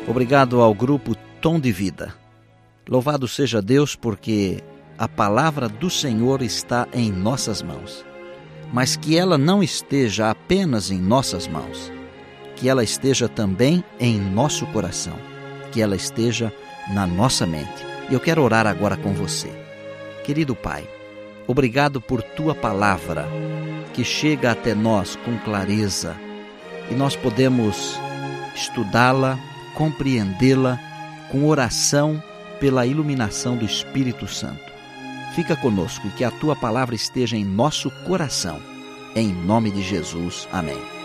Obrigado ao grupo Tom de Vida. Louvado seja Deus, porque a palavra do Senhor está em nossas mãos. Mas que ela não esteja apenas em nossas mãos, que ela esteja também em nosso coração, que ela esteja na nossa mente. E eu quero orar agora com você. Querido Pai, obrigado por Tua palavra, que chega até nós com clareza, e nós podemos estudá-la, compreendê-la com oração pela iluminação do Espírito Santo. Fica conosco e que a Tua palavra esteja em nosso coração. Em nome de Jesus. Amém.